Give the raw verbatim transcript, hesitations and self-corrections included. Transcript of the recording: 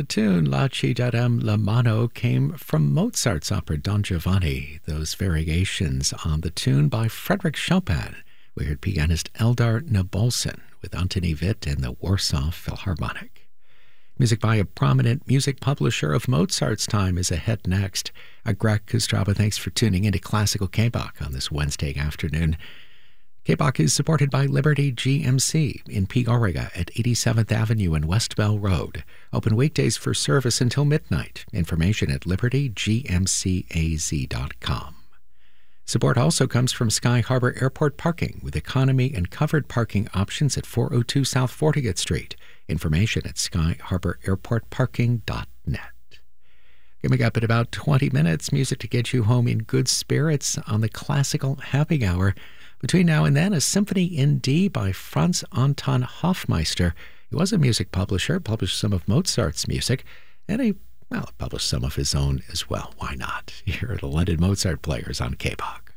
The tune La Ci darem la mano came from Mozart's opera Don Giovanni, those variations on the tune by Frederick Chopin. We heard pianist Eldar Nabolson with Antoni Witt and the Warsaw Philharmonic. Music by a prominent music publisher of Mozart's time is ahead next. I'm Greg Kostraba. Thanks for tuning into Classical K-Bach on this Wednesday afternoon. K-Bach is supported by Liberty G M C in Peoria at eighty-seventh Avenue and West Bell Road. Open weekdays for service until midnight. Information at liberty g m c a z dot com. Support also comes from Sky Harbor Airport Parking with economy and covered parking options at four oh two South fortieth Street. Information at sky harbor airport parking dot net. Coming up in about twenty minutes, music to get you home in good spirits on the Classical Happy Hour. Between now and then, a symphony in D by Franz Anton Hofmeister. He was a music publisher, published some of Mozart's music, and he, well, published some of his own as well. Why not? Here are the London Mozart Players on K-Bach.